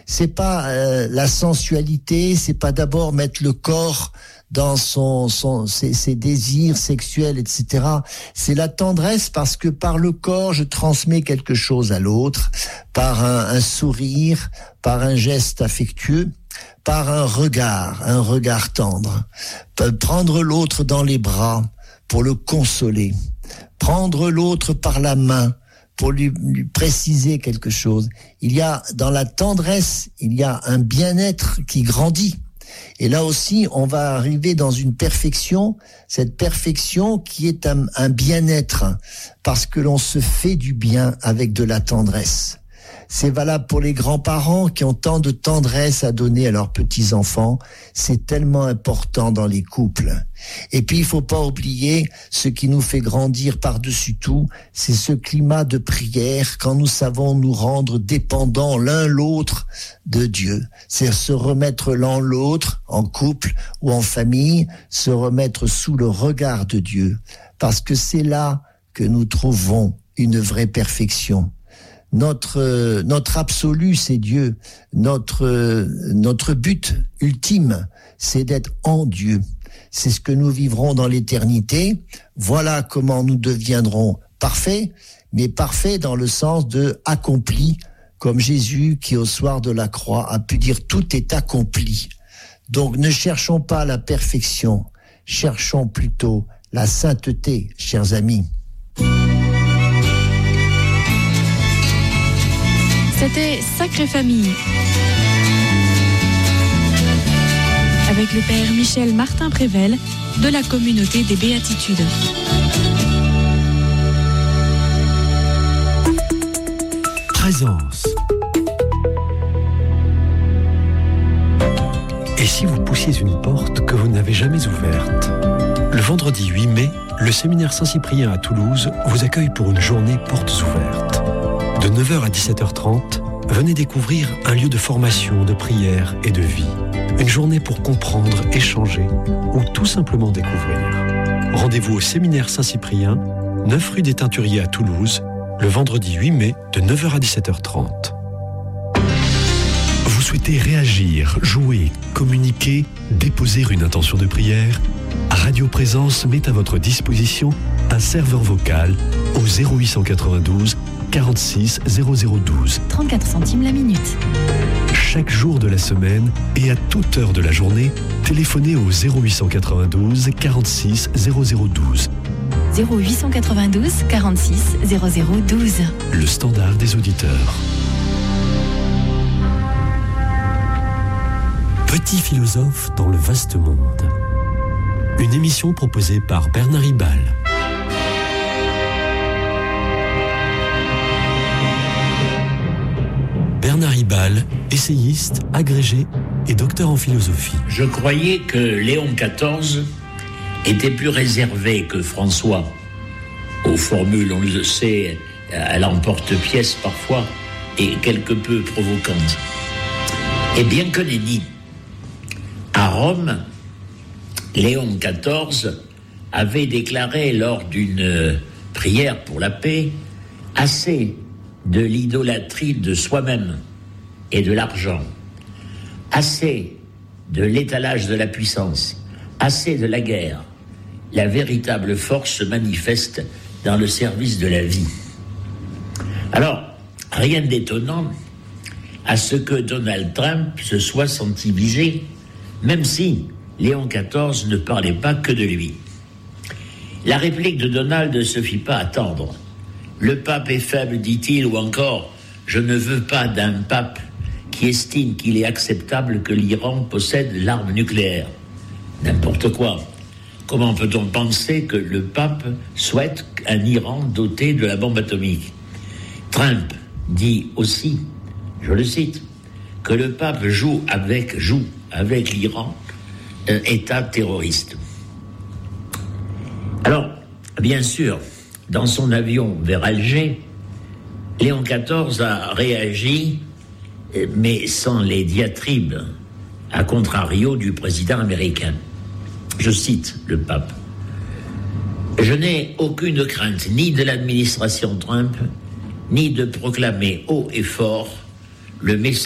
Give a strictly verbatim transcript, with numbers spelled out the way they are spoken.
c'est pas euh, la sensualité, c'est pas d'abord mettre le corps dans son, son ses, ses désirs sexuels, et cetera. C'est la tendresse parce que par le corps, je transmets quelque chose à l'autre, par un, un sourire, par un geste affectueux, par un regard, un regard tendre. Prendre l'autre dans les bras pour le consoler. Prendre l'autre par la main pour lui, lui préciser quelque chose. Il y a, dans la tendresse, il y a un bien-être qui grandit. Et là aussi, on va arriver dans une perfection, cette perfection qui est un, un bien-être, parce que l'on se fait du bien avec de la tendresse. C'est valable pour les grands-parents qui ont tant de tendresse à donner à leurs petits-enfants. C'est tellement important dans les couples. Et puis, il faut pas oublier ce qui nous fait grandir par-dessus tout, c'est ce climat de prière quand nous savons nous rendre dépendants l'un l'autre de Dieu. C'est se remettre l'un l'autre, en couple ou en famille, se remettre sous le regard de Dieu. Parce que c'est là que nous trouvons une vraie perfection. Notre euh, notre absolu, c'est Dieu. Notre euh, notre but ultime, c'est d'être en Dieu. C'est ce que nous vivrons dans l'éternité. Voilà comment nous deviendrons parfaits, mais parfaits dans le sens de accompli, comme Jésus qui au soir de la croix a pu dire tout est accompli. Donc ne cherchons pas la perfection, cherchons plutôt la sainteté, chers amis. C'était Sacrée Famille avec le père Michel Martin-Prével de la communauté des Béatitudes. Présence. Et si vous poussiez une porte que vous n'avez jamais ouverte ? Le vendredi huit mai, le séminaire Saint-Cyprien à Toulouse vous accueille pour une journée portes ouvertes. De neuf heures à dix-sept heures trente, venez découvrir un lieu de formation, de prière et de vie. Une journée pour comprendre, échanger ou tout simplement découvrir. Rendez-vous au séminaire Saint-Cyprien, neuf rue des Teinturiers à Toulouse, le vendredi huit mai de neuf heures à dix-sept heures trente. Vous souhaitez réagir, jouer, communiquer, déposer une intention de prière ? Radio Présence met à votre disposition un serveur vocal au zéro huit cent quatre-vingt-douze quarante-six zéro zéro douze. trente-quatre centimes la minute. Chaque jour de la semaine et à toute heure de la journée, téléphonez au zéro huit cent quatre-vingt-douze quarante-six zéro zéro douze. zéro huit cent quatre-vingt-douze quarante-six zéro zéro douze. Le standard des auditeurs. Petit philosophe dans le vaste monde. Une émission proposée par Bernard Ribal. Bernard Ribal, essayiste, agrégé et docteur en philosophie. Je croyais que Léon quatorze était plus réservé que François. Aux formules, on le sait, à l'emporte-pièce parfois, et quelque peu provocante. Et bien que nenni, à Rome, Léon quatorze avait déclaré lors d'une prière pour la paix assez de l'idolâtrie de soi-même et de l'argent, assez de l'étalage de la puissance, assez de la guerre. La véritable force se manifeste dans le service de la vie. Alors, rien d'étonnant à ce que Donald Trump se soit senti visé, même si Léon quatorze ne parlait pas que de lui. La réplique de Donald ne se fit pas attendre. Le pape est faible, dit-il, ou encore « Je ne veux pas d'un pape qui estime qu'il est acceptable que l'Iran possède l'arme nucléaire. » N'importe quoi. Comment peut-on penser que le pape souhaite un Iran doté de la bombe atomique ? Trump dit aussi, je le cite, que le pape joue avec, joue avec l'Iran, euh, État terroriste. Alors, bien sûr, dans son avion vers Alger, Léon quatorze a réagi, mais sans les diatribes, à contrario du président américain. Je cite le pape. « Je n'ai aucune crainte ni de l'administration Trump, ni de proclamer haut et fort le message